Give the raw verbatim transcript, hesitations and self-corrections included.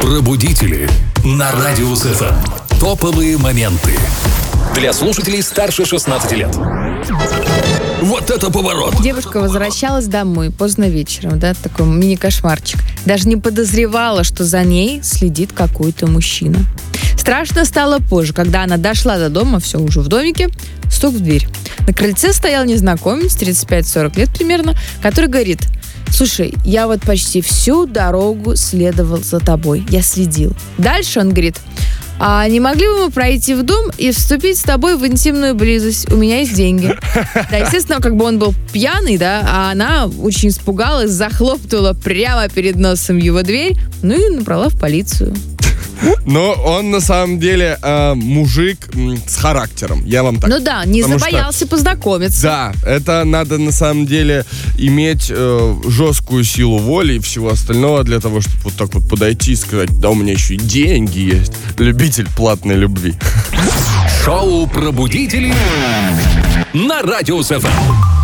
Пробудители на Радио эф эм. Топовые моменты для слушателей старше шестнадцати лет. Вот это поворот! Девушка возвращалась домой поздно вечером, да, такой мини-кошмарчик. Даже не подозревала, что за ней следит какой-то мужчина. Страшно стало позже, когда она дошла до дома, все уже в домике, стук в дверь. На крыльце стоял незнакомец, тридцать пять сорок лет примерно, который говорит: слушай, я вот почти всю дорогу следовал за тобой, я следил. Дальше он говорит: а не могли бы мы пройти в дом и вступить с тобой в интимную близость? У меня есть деньги. Да, естественно, как бы он был пьяный, да, а она очень испугалась, захлопнула прямо перед носом его дверь, ну и набрала в полицию. Но он на самом деле э, мужик м, с характером, я вам так. Ну да, не Потому забоялся что, познакомиться. Да, это надо на самом деле иметь э, жесткую силу воли и всего остального для того, чтобы вот так вот подойти и сказать: да, у меня еще и деньги есть. Любитель платной любви. Шоу «Пробудители» на Радио эф эм.